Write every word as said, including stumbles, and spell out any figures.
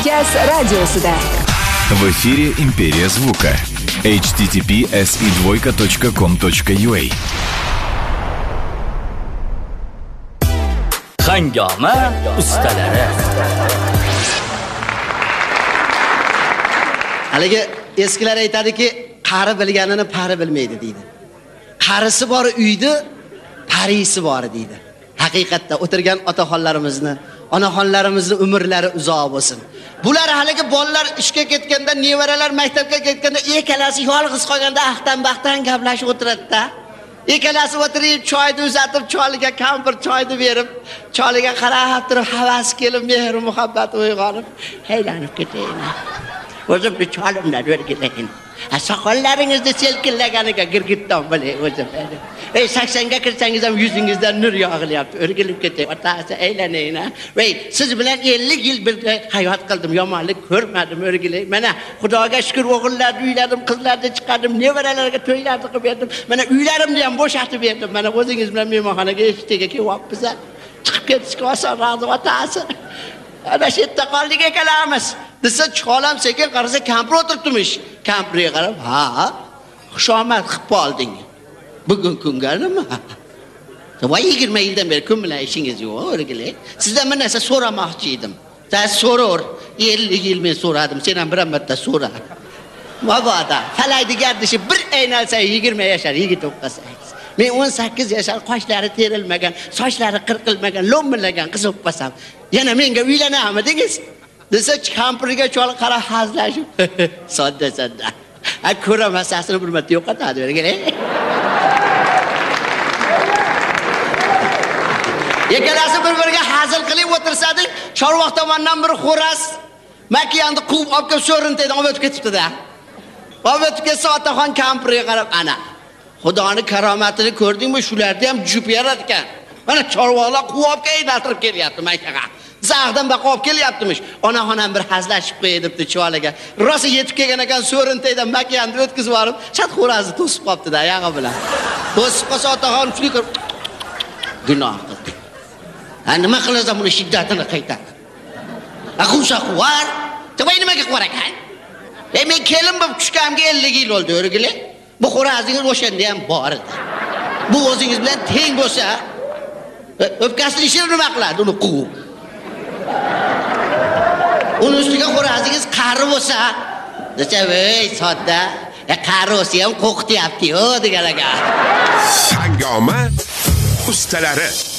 Сейчас радиосуда. В эфире «Империя звука». эйч ти ти пи эс и двойка точка ком точка ю а. Hangoma ustalari. Haligi eskilar aytadiki, qari bilganini pari bilmaydi deydi. Qarisi bor uyda, parisi bor deydi. Haqiqatda o'tirgan otaxonlarimizni, onaxonlarimizni umrlari uzoq bo'lsin. Bular haligi bolalar ishga ketganda, nevaralar maktabga ketganda, ikkalasi yolg'iz qolganda ahdan-baxdan gaplashib o'tiradi-da. Ikkalasi o'tirib, choyni uzatib, choliga kampir choyni berib, choliga qarab turib, havas kelib, mehr muhabbat uyg'onib, haylanib ketaymi. O'zim bir cholimdan o'rgilayin. Soqollaringizni selkinlaganiga girgitdan bilay o'zim. Ey saksonga kirsangiz ham yuzingizdan nur yog'ilyapti. O'rgilib ketay, otasi aylanayın. Vey, siz bilan ellik yil birga hayot qildim, yomonlik ko'rmadim, o'rgilay. Mana Xudoga shukr, o'g'illarni uyladim, qizlarni chiqardim, nevaralarga to'ylarni qilib berdim. Mana uylarimni ham bo'shatib berdim. Mana o'zingiz bilan mehmonxonaga eshikka kelyapmiz. Chiqib ketishga osonroq otasi. Ana shu yerda qoldik ekanamiz. Desa cholam sekin qarasa kampir o'tiribmish. Kampirga qarab, "Ha, xushomad qilib qolding. Bugun kunga nima? Voy yigirma yildan beri kun bilan ishingiz yo'q, o'rgilay. Sizdan bir narsa so'ramoqchi edim. Siz so'ror. ellik yil men so'radim, sen ham bir marta so'ra. Mabodo, falaydi gardishi bir aynalsa yigirma yashar yigit o'qasangiz. Men o'n sakkiz yashar, qoshlari terilmagan, sochlari qirqilmagan, lo'mmilagan qiz o'qasam, yana menga uylanamidingiz? Desa kampirga chol qara hazlashib, sodda sodda. A ko'ra masasini bir marta yo'qotadi o'rgilay. Ikkalasi bir-biriga hazil qilib o'tirsadi, Chorvoq tomondan bir xo'ras makiyani quvib olib kelib so'rintaydan olib o'tib ketibdi-da. Olib o'tib ketsa otaxon kampirga qarab, ana Xudoning karomatini ko'rdingmi? Shularni ham jup yarar ekan. Mana Chorvoqlar quvib olib kelib kelyapti makaga. Zag'dan baqib kelyaptimish. Onaxon ham bir hazlashib qo'yibdi choliga. Rosa yetib kelgan ekan so'rintaydan makiyani o'tkazib borib, chat xo'razni to'sib qopti-da ayog'i bilan. To'sib qolsa otaxon fikr gunoh qildi. Ha nima qilasan buni shiddatini qaytadi. Aqusha quvar, to'g'ri nimaga quvar ekan? E men kelin bo'lib tushganimga ellik yil bo'ldi o'rgilay. Bu xo'razingiz o'shanda ham bor edi. Bu o'zingiz bilan teng bo'lsa, o'pkasini ishini nima qiladi? Uni quv. Uni ustiga xo'razingiz qari bo'lsa, desa, "Voy, sodda, e qari bo'lsa ham qo'qityapti-yo" degan ekan. Hangoma ustalari.